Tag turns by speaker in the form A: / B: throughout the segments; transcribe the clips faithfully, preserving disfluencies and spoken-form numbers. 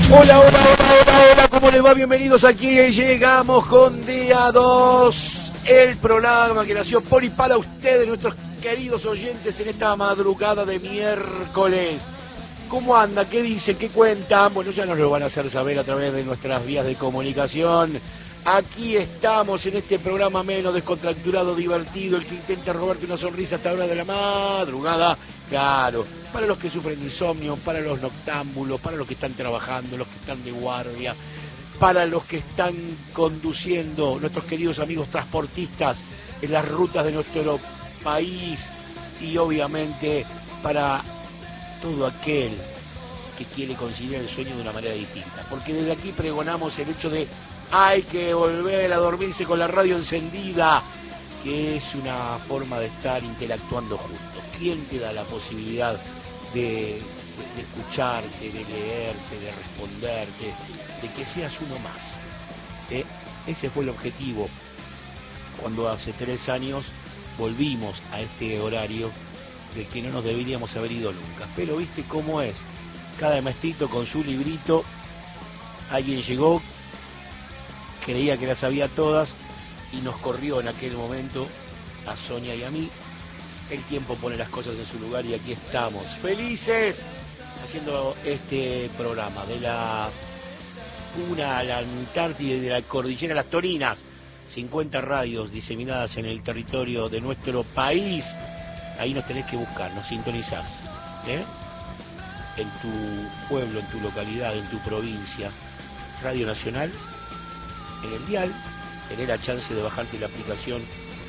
A: Hola, hola, hola, hola, hola, ¿cómo les va? Bienvenidos aquí. Llegamos con día dos, el programa que nació por y para ustedes, nuestros queridos oyentes, en esta madrugada de miércoles. ¿Cómo anda? ¿Qué dicen? ¿Qué cuentan? Bueno, ya nos lo van a hacer saber a través de nuestras vías de comunicación. Aquí estamos en este programa menos descontracturado, divertido, el que intenta robarte una sonrisa hasta la hora de la madrugada. Claro, para los que sufren insomnio, para los noctámbulos, para los que están trabajando, los que están de guardia, para los que están conduciendo, nuestros queridos amigos transportistas en las rutas de nuestro país, y obviamente para todo aquel que quiere conciliar el sueño de una manera distinta. Porque desde aquí pregonamos el hecho de hay que volver a dormirse con la radio encendida, que es una forma de estar interactuando juntos. ¿Quién te da la posibilidad de, de, de escucharte, de leerte, de responderte, de que seas uno más? ¿Eh? Ese fue el objetivo cuando hace tres años volvimos a este horario del que no nos deberíamos haber ido nunca. Pero viste cómo es, cada maestrito con su librito, alguien llegó, creía que las sabía todas y nos corrió en aquel momento a Sonia y a mí. El tiempo pone las cosas en su lugar y aquí estamos, felices, haciendo este programa de la Puna a la Antártida y de la Cordillera a las Torinas. cincuenta radios diseminadas en el territorio de nuestro país. Ahí nos tenés que buscar, nos sintonizás, ¿eh? En tu pueblo, en tu localidad, en tu provincia. Radio Nacional, en el dial, tenés la chance de bajarte la aplicación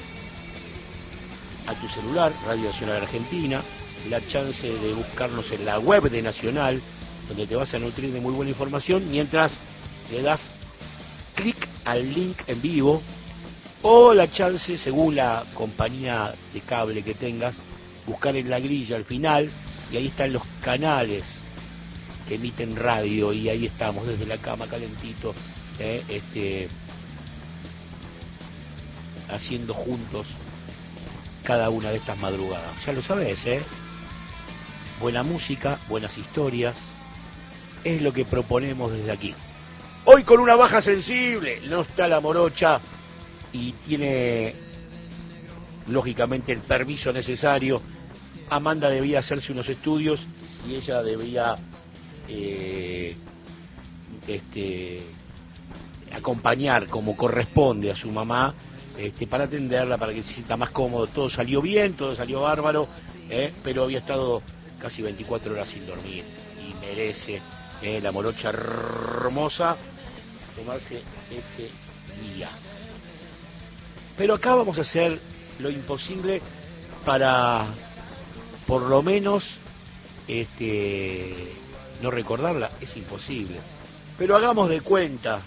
A: a tu celular, Radio Nacional Argentina, la chance de buscarnos en la web de Nacional, donde te vas a nutrir de muy buena información, mientras le das clic al link en vivo, o la chance, según la compañía de cable que tengas, buscar en la grilla al final, y ahí están los canales que emiten radio, y ahí estamos desde la cama calentito, eh, este, haciendo juntos cada una de estas madrugadas. Ya lo sabés, ¿eh? Buena música, buenas historias, es lo que proponemos desde aquí. Hoy con una baja sensible, no está la morocha y tiene lógicamente el permiso necesario. Amanda debía hacerse unos estudios y ella debía eh, este, acompañar como corresponde a su mamá, este, para atenderla, para que se sienta más cómodo. Todo salió bien, todo salió bárbaro, eh, pero había estado casi veinticuatro horas sin dormir y merece eh, la morocha hermosa tomarse ese día. Pero acá vamos a hacer lo imposible para, por lo menos, este, no recordarla. Es imposible, pero hagamos de cuenta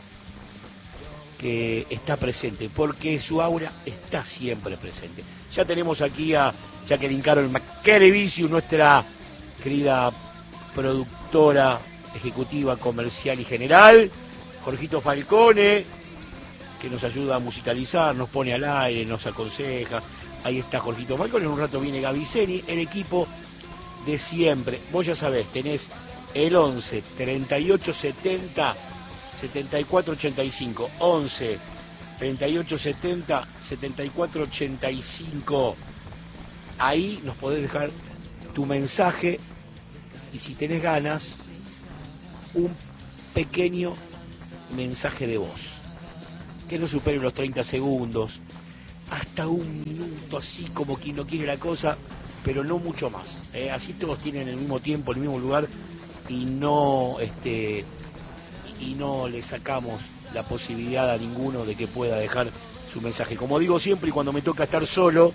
A: que está presente, porque su aura está siempre presente. Ya tenemos aquí a Jacqueline Carol McKerevicius, nuestra querida productora ejecutiva, comercial y general. Jorgito Falcone, que nos ayuda a musicalizar, nos pone al aire, nos aconseja. Ahí está Jorgito Falcone, en un rato viene Gaviceni, el equipo de siempre. Vos ya sabés, tenés el once, treinta y ocho, setenta, setenta y cuatro, ochenta y cinco. once, treinta y ocho, setenta, setenta y cuatro, ochenta y cinco. Ahí nos podés dejar tu mensaje y, si tenés ganas, un pequeño mensaje de voz que no supere los treinta segundos, hasta un minuto, así como quien no quiere la cosa, pero no mucho más, ¿eh? Así todos tienen el mismo tiempo, el mismo lugar, y no este y no le sacamos la posibilidad a ninguno de que pueda dejar su mensaje. Como digo siempre, y cuando me toca estar solo,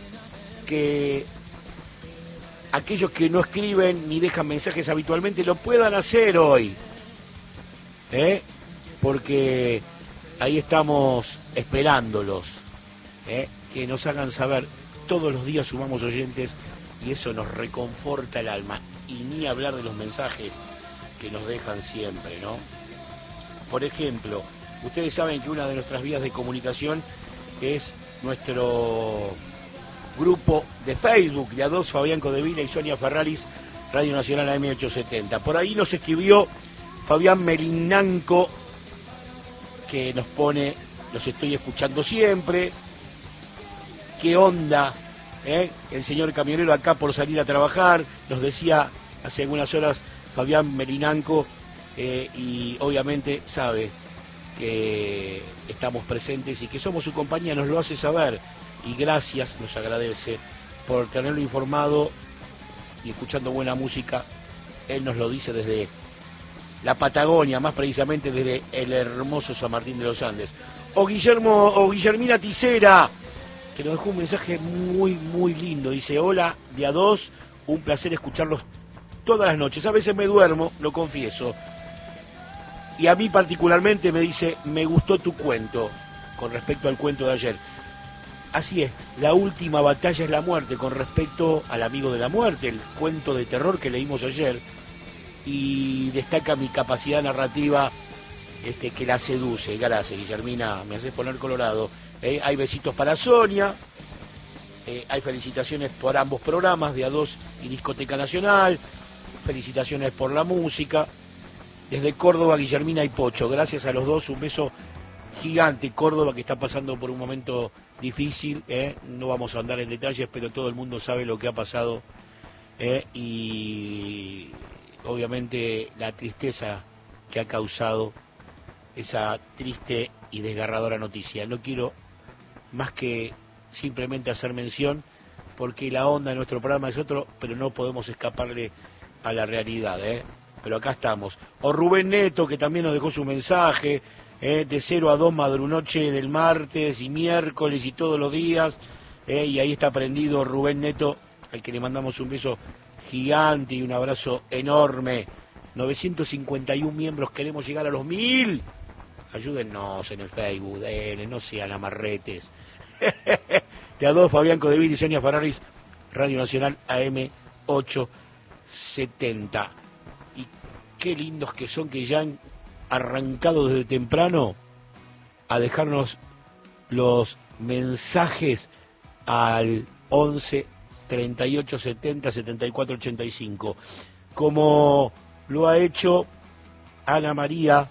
A: que aquellos que no escriben ni dejan mensajes habitualmente lo puedan hacer hoy, ¿eh? Porque ahí estamos esperándolos, ¿eh? Que nos hagan saber. Todos los días sumamos oyentes y eso nos reconforta el alma, y ni hablar de los mensajes que nos dejan siempre, ¿no? Por ejemplo, ustedes saben que una de nuestras vías de comunicación es nuestro grupo de Facebook de A dos, Fabián Codevila y Sonia Ferraris, Radio Nacional A M ochocientos setenta. Por ahí nos escribió Fabián Melinanco, que nos pone, los estoy escuchando siempre. ¿Qué onda? ¿Eh? El señor camionero acá por salir a trabajar, nos decía hace algunas horas Fabián Melinanco, eh, y obviamente sabe que estamos presentes y que somos su compañía, nos lo hace saber, y gracias, nos agradece por tenerlo informado y escuchando buena música. Él nos lo dice desde la Patagonia, más precisamente desde el hermoso San Martín de los Andes. O Guillermo, o Guillermina Ticera, que nos dejó un mensaje muy, muy lindo. Dice: hola, de a dos, un placer escucharlos todas las noches. A veces me duermo, lo confieso. Y a mí particularmente me dice, me gustó tu cuento, con respecto al cuento de ayer. Así es, la última batalla es la muerte, con respecto al amigo de la muerte, el cuento de terror que leímos ayer. Y destaca mi capacidad narrativa, este, que la seduce. Gracias, Guillermina, me haces poner colorado. Eh, hay besitos para Sonia, eh, hay felicitaciones por ambos programas, de a dos y Discoteca Nacional, felicitaciones por la música. Desde Córdoba, Guillermina y Pocho, gracias a los dos, un beso gigante. Córdoba, que está pasando por un momento difícil, eh, no vamos a andar en detalles, pero todo el mundo sabe lo que ha pasado, eh, y obviamente la tristeza que ha causado esa triste y desgarradora noticia. No quiero más que simplemente hacer mención, porque la onda de nuestro programa es otro, pero no podemos escaparle a la realidad, ¿eh? Pero acá estamos. O Rubén Neto, que también nos dejó su mensaje, ¿eh? De cero a dos madrunoche del martes y miércoles y todos los días, ¿eh? Y ahí está prendido Rubén Neto, al que le mandamos un beso gigante y un abrazo enorme. novecientos cincuenta y uno miembros, queremos llegar a los mil. Ayúdennos en el Facebook, denle, no sean amarretes. De a dos, Fabián Codevil y Sonia Ferraris, Radio Nacional A M ochocientos setenta. Y qué lindos que son, que ya han arrancado desde temprano a dejarnos los mensajes al once treinta y ocho setenta setenta y cuatro ochenta y cinco, como lo ha hecho Ana María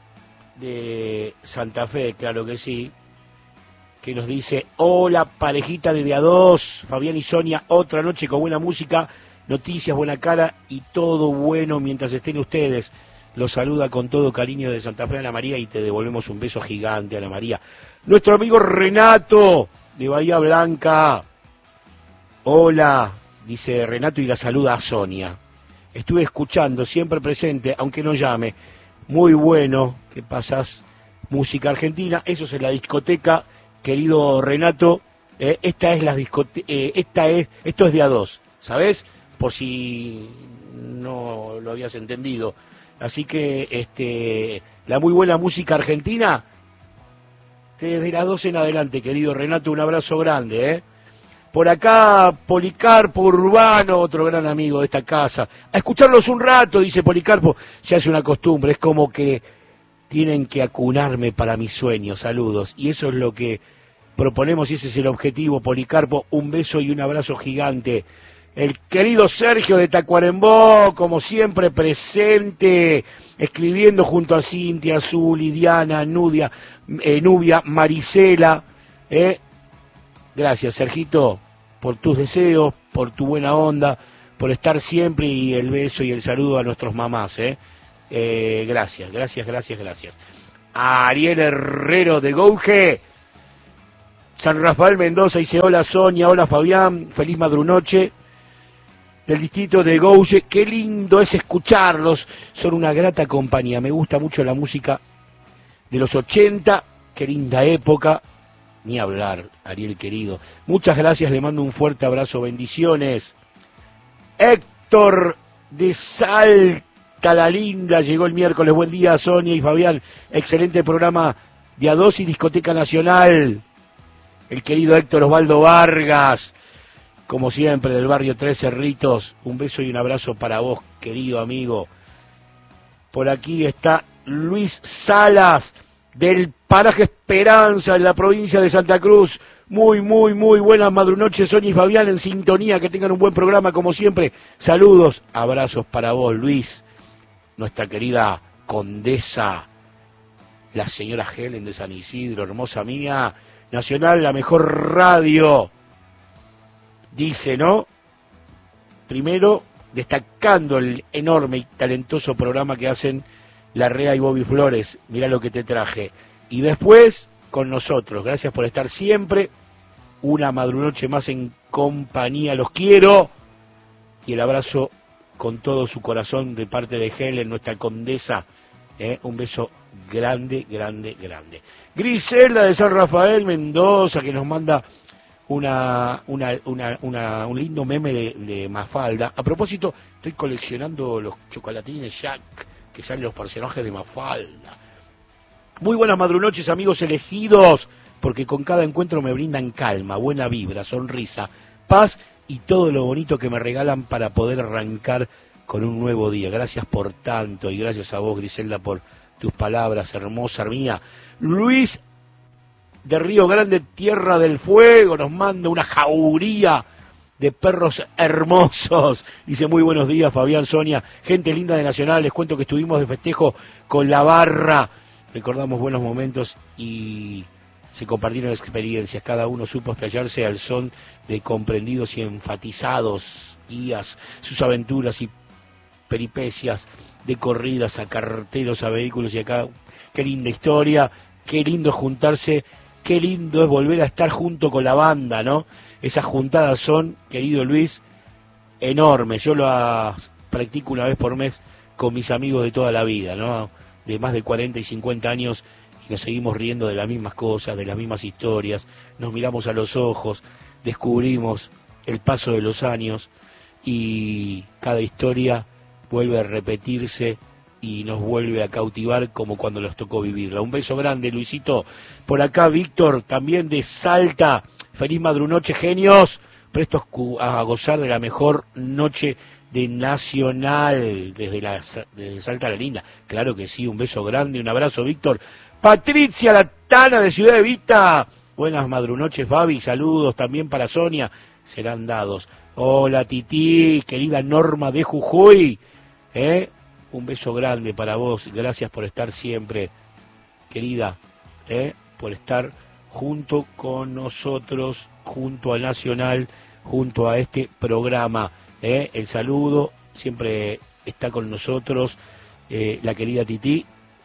A: de Santa Fe, claro que sí, que nos dice: hola parejita de día dos, Fabián y Sonia, otra noche con buena música, noticias, buena cara y todo bueno mientras estén ustedes. Los saluda con todo cariño de Santa Fe, Ana María, y te devolvemos un beso gigante, Ana María. Nuestro amigo Renato de Bahía Blanca: hola, dice Renato, y la saluda a Sonia. Estuve escuchando, siempre presente, aunque no llame. Muy bueno que pasás música argentina. Eso es en la discoteca, querido Renato. Eh, esta es la discoteca, eh, esta es, esto es de a dos, ¿sabés? Por si no lo habías entendido. Así que este, la muy buena música argentina desde las dos en adelante, querido Renato, un abrazo grande, ¿eh? Por acá, Policarpo Urbano, otro gran amigo de esta casa. A escucharlos un rato, dice Policarpo, se hace una costumbre, es como que tienen que acunarme para mis sueños. Saludos. Y eso es lo que proponemos y ese es el objetivo, Policarpo. Un beso y un abrazo gigante. El querido Sergio de Tacuarembó, como siempre presente, escribiendo junto a Cintia, Azul, Diana, Nudia, eh, Nubia, Marisela. Eh. Gracias, Sergito, por tus deseos, por tu buena onda, por estar siempre, y el beso y el saludo a nuestros mamás. Eh. Eh, gracias, gracias, gracias, gracias. A Ariel Herrero de Gouge, San Rafael Mendoza, dice: hola Sonia, hola Fabián, feliz madrunoche. Del distrito de Gouge, qué lindo es escucharlos, son una grata compañía, me gusta mucho la música de los ochenta, qué linda época, ni hablar, Ariel querido. Muchas gracias, le mando un fuerte abrazo, bendiciones. Héctor de Salta la Linda, llegó el miércoles, buen día Sonia y Fabián, excelente programa de a dos y Discoteca Nacional. El querido Héctor Osvaldo Vargas, como siempre, del barrio Tres Cerritos, un beso y un abrazo para vos, querido amigo. Por aquí está Luis Salas, del paraje Esperanza, en la provincia de Santa Cruz. Muy, muy, muy buenas madrunoches, Sonia y Fabián, en sintonía, que tengan un buen programa, como siempre. Saludos, abrazos para vos, Luis, nuestra querida condesa, la señora Helen de San Isidro, hermosa mía, Nacional, la mejor radio, dice, ¿no? Primero, destacando el enorme y talentoso programa que hacen La Rea y Bobby Flores, mirá lo que te traje. Y después, con nosotros, gracias por estar siempre, una madrunoche más en compañía, los quiero, y el abrazo con todo su corazón de parte de Helen, nuestra condesa, ¿eh? Un beso grande, grande, grande. Griselda de San Rafael, Mendoza, que nos manda una, una, una, una un lindo meme de, de Mafalda. A propósito, estoy coleccionando los chocolatines Jack, que salen los personajes de Mafalda. Muy buenas madrunoches, amigos elegidos, porque con cada encuentro me brindan calma, buena vibra, sonrisa, paz y todo lo bonito que me regalan para poder arrancar con un nuevo día. Gracias por tanto y gracias a vos, Griselda, por tus palabras, hermosa mía. Luis de Río Grande, Tierra del Fuego, nos manda una jauría de perros hermosos. Dice, muy buenos días, Fabián, Sonia, gente linda de Nacional, les cuento que estuvimos de festejo con la barra, recordamos buenos momentos y se compartieron experiencias, cada uno supo explayarse al son de comprendidos y enfatizados guías, sus aventuras y peripecias de corridas a carteros, a vehículos y acá, qué linda historia, qué lindo juntarse, qué lindo es volver a estar junto con la banda, ¿no? Esas juntadas son, querido Luis, enormes, yo las practico una vez por mes con mis amigos de toda la vida, ¿no? De más de cuarenta y cincuenta años, y nos seguimos riendo de las mismas cosas, de las mismas historias, nos miramos a los ojos, descubrimos el paso de los años, y cada historia vuelve a repetirse y nos vuelve a cautivar como cuando nos tocó vivirla. Un beso grande, Luisito. Por acá, Víctor, también de Salta. Feliz madrunoche, genios. Prestos a gozar de la mejor noche de Nacional desde, la, desde Salta la Linda. Claro que sí, un beso grande, un abrazo, Víctor. Patricia Latana de Ciudad Evita. Buenas madrunoches, Fabi. Saludos también para Sonia. Serán dados. Hola, Titi, querida Norma de Jujuy. ¿Eh? Un beso grande para vos, gracias por estar siempre, querida, ¿eh? Por estar junto con nosotros, junto a Nacional, junto a este programa, ¿eh? El saludo, siempre está con nosotros eh, la querida Titi,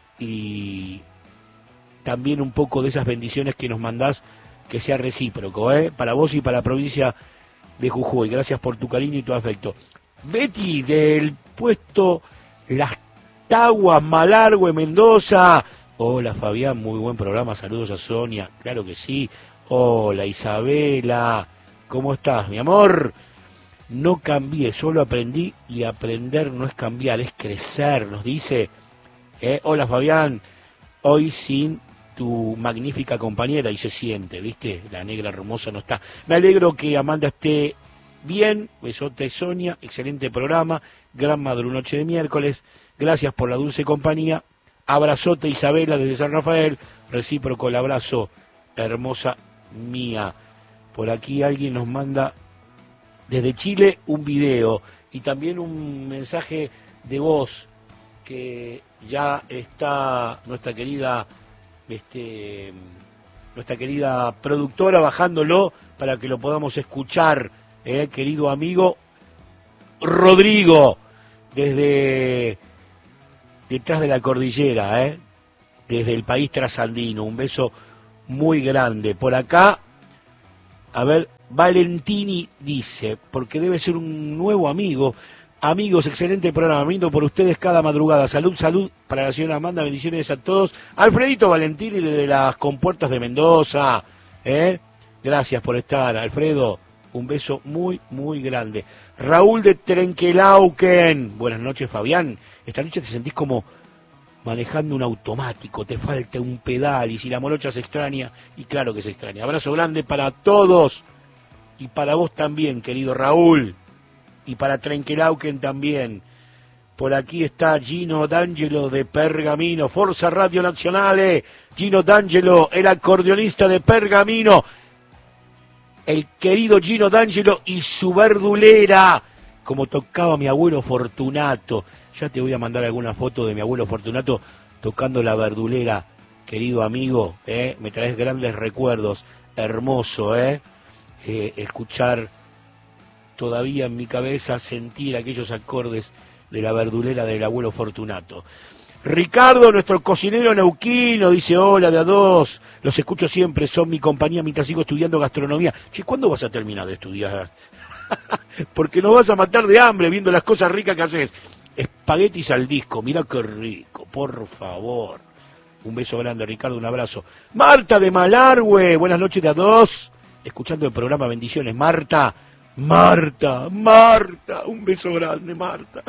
A: y también un poco de esas bendiciones que nos mandás, que sea recíproco, ¿eh? Para vos y para la provincia de Jujuy, gracias por tu cariño y tu afecto. Betty, del puesto Las Taguas, Malargüe, Mendoza. Hola, Fabián, muy buen programa, saludos a Sonia, claro que sí. Hola, Isabela, ¿cómo estás, mi amor? No cambié, solo aprendí, y aprender no es cambiar, es crecer, nos dice. Eh, hola, Fabián, hoy sin tu magnífica compañera, y se siente, ¿viste? La negra hermosa no está. Me alegro que Amanda esté bien, besote Sonia, excelente programa, gran madrunoche de miércoles, gracias por la dulce compañía, abrazote Isabela desde San Rafael, recíproco el abrazo, hermosa mía. Por aquí alguien nos manda desde Chile un video y también un mensaje de voz que ya está nuestra querida este nuestra querida productora bajándolo para que lo podamos escuchar. Eh, querido amigo Rodrigo, desde detrás de la cordillera, eh, desde el país trasandino, un beso muy grande. Por acá, a ver, Valentini dice, porque debe ser un nuevo amigo. Amigos, excelente programa, brindo por ustedes cada madrugada. Salud, salud para la señora Amanda, bendiciones a todos. Alfredito Valentini desde las compuertas de Mendoza, eh, gracias por estar, Alfredo. Un beso muy, muy grande. Raúl de Trenquelauquen. Buenas noches, Fabián. Esta noche te sentís como manejando un automático. Te falta un pedal. Y si la morocha se extraña, y claro que se extraña. Abrazo grande para todos. Y para vos también, querido Raúl. Y para Trenquelauquen también. Por aquí está Gino D'Angelo de Pergamino. Forza Radio Nazionale. Gino D'Angelo, el acordeonista de Pergamino. El querido Gino D'Angelo y su verdulera, como tocaba mi abuelo Fortunato. Ya te voy a mandar alguna foto de mi abuelo Fortunato tocando la verdulera, querido amigo, ¿eh? Me traes grandes recuerdos, hermoso, ¿eh? Eh, escuchar todavía en mi cabeza, sentir aquellos acordes de la verdulera del abuelo Fortunato. Ricardo, nuestro cocinero neuquino, dice, hola de a dos, los escucho siempre, son mi compañía mientras sigo estudiando gastronomía. Che, ¿cuándo vas a terminar de estudiar? Porque nos vas a matar de hambre viendo las cosas ricas que haces. Espaguetis al disco, mirá qué rico, por favor. Un beso grande, Ricardo, un abrazo. Marta de Malargüe, buenas noches de a dos, escuchando el programa, bendiciones. Marta, Marta, Marta, un beso grande, Marta.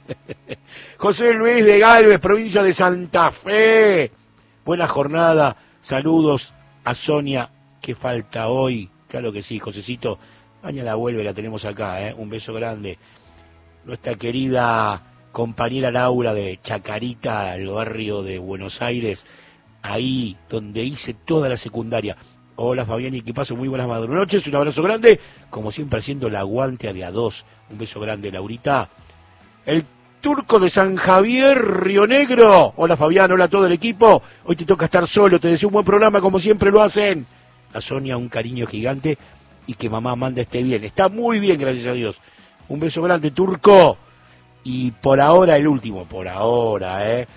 A: José Luis de Galvez, provincia de Santa Fe, buena jornada, saludos a Sonia, que falta hoy, claro que sí, Josecito, mañana vuelve, la tenemos acá, ¿eh? Un beso grande. Nuestra querida compañera Laura de Chacarita, el barrio de Buenos Aires, ahí donde hice toda la secundaria. Hola Fabián, y qué paso, muy buenas noches, un abrazo grande, como siempre haciendo el aguante de a dos, un beso grande, Laurita. El Turco de San Javier, Río Negro, hola Fabián, hola a todo el equipo, hoy te toca estar solo, te deseo un buen programa como siempre lo hacen. A Sonia un cariño gigante y que mamá Amanda esté bien, está muy bien, gracias a Dios. Un beso grande, Turco. Y por ahora el último, por ahora, ¿eh?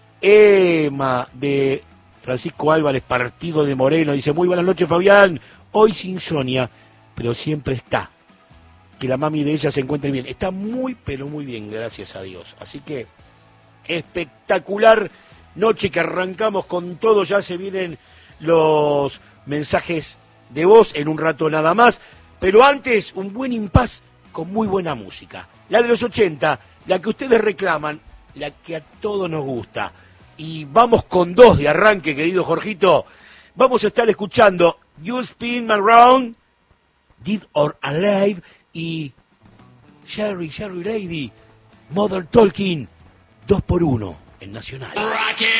A: Emma de Francisco Álvarez, Partido de Moreno, dice, muy buenas noches Fabián, hoy sin Sonia, pero siempre está. Que la mami de ella se encuentre bien. Está muy, pero muy bien, gracias a Dios. Así que, espectacular noche que arrancamos con todo. Ya se vienen los mensajes de voz en un rato nada más. Pero antes, un buen impas con muy buena música. La de los ochenta, la que ustedes reclaman, la que a todos nos gusta. Y vamos con dos de arranque, querido Jorgito. Vamos a estar escuchando You Spin Me Round, Dead or Alive, y Sherry, Sherry Lady, Mother Talking, dos por uno en Nacional.